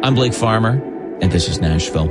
I'm Blake Farmer, and this is Nashville.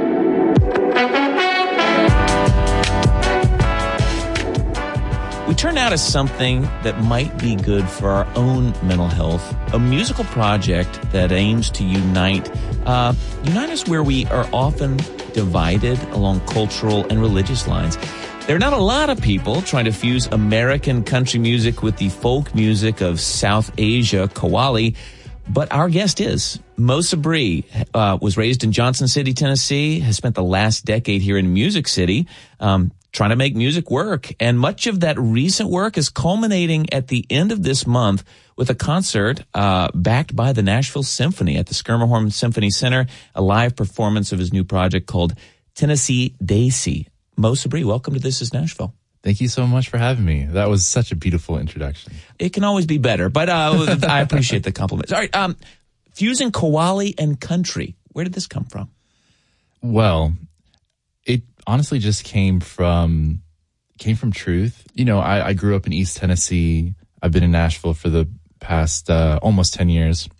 We turn now to something that might be good for our own mental health, a musical project that aims to unite us where we are often divided along cultural and religious lines. There are not a lot of people trying to fuse American country music with the folk music of South Asia, Qawwali, but our guest is. Mo Sabri was raised in Johnson City, Tennessee, has spent the last decade here in Music City, trying to make music work. And much of that recent work is culminating at the end of this month with a concert backed by the Nashville Symphony at the Schermerhorn Symphony Center, a live performance of his new project called Tennessee Desi. Mo Sabri, welcome to This is Nashville. Thank you so much for having me. That was such a beautiful introduction. It can always be better, but I appreciate the compliments. All right, fusing Qawwali and country. Where did this come from? Well, it honestly just came from truth. You know, I grew up in East Tennessee. I've been in Nashville for the past almost 10 years.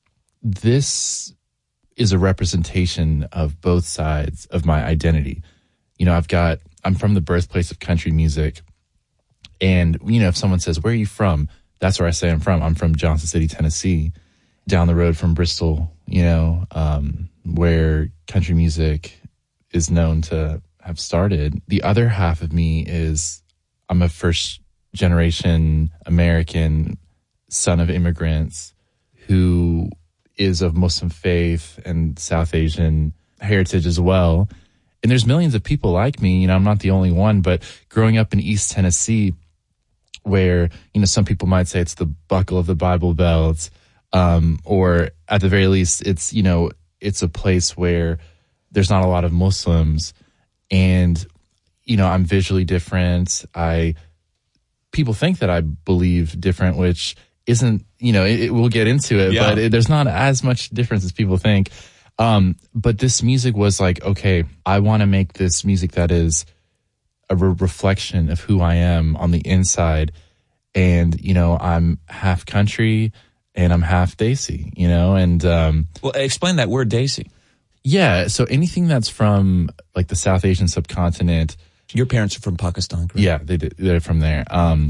This is a representation of both sides of my identity. You know, I'm from the birthplace of country music. And, you know, if someone says, where are you from? That's where I say I'm from. I'm from Johnson City, Tennessee, down the road from Bristol, you know, where country music is known to have started. The other half of me is I'm a first generation American son of immigrants who is of Muslim faith and South Asian heritage as well. And there's millions of people like me, you know, I'm not the only one, but growing up in East Tennessee, where, you know, some people might say it's the buckle of the Bible Belt, or at the very least, it's, you know, it's a place where there's not a lot of Muslims, and, you know, I'm visually different. People think that I believe different, which isn't, you know, we'll get into it, yeah. But there's not as much difference as people think. But this music was like, okay, I want to make this music that is a reflection of who I am on the inside. And, you know, I'm half country and I'm half Desi, you know, and, well, explain that word Desi. Yeah. So anything that's from like the South Asian subcontinent. Your parents are from Pakistan, correct? Yeah, they're from there.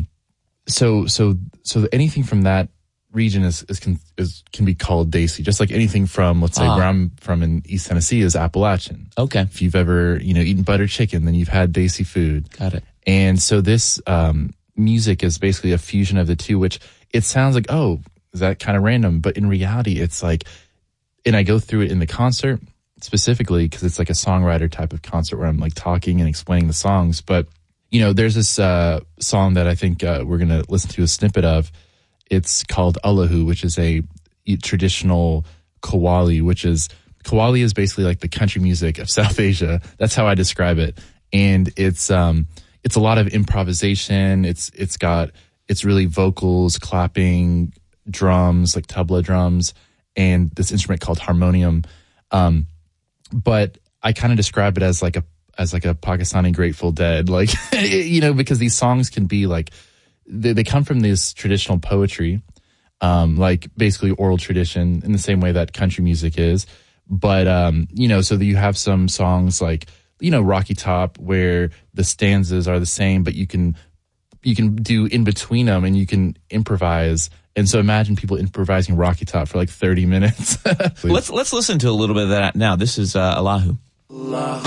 So anything from that region can be called Desi, just like anything from, let's say, where I'm from in East Tennessee is Appalachian. Okay. If you've ever, you know, eaten buttered chicken, then you've had Desi food. Got it. And so this music is basically a fusion of the two, which it sounds like, oh, is that kind of random? But in reality, it's like, and I go through it in the concert specifically because it's like a songwriter type of concert where I'm like talking and explaining the songs. But, you know, there's this song that I think we're going to listen to a snippet of. It's called Allahu, which is a traditional Qawwali, Qawwali is basically like the country music of South Asia. That's how I describe it. And it's a lot of improvisation. It's really vocals, clapping, drums, like tabla drums, and this instrument called harmonium. But I kind of describe it as like a Pakistani Grateful Dead, like, you know, because these songs can be like, they come from this traditional poetry, like basically oral tradition in the same way that country music is. But, you know, so that you have some songs like, you know, Rocky Top where the stanzas are the same, but you can do in between them and you can improvise. And so imagine people improvising Rocky Top for like 30 minutes. Let's listen to a little bit of that now. This is Allahu.